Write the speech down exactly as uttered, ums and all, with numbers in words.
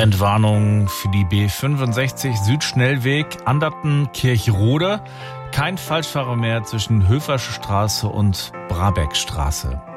Entwarnung für die B fünfundsechzig Südschnellweg Anderten-Kirchrode. Kein Falschfahrer mehr zwischen Höfersche Straße und Brabeckstraße.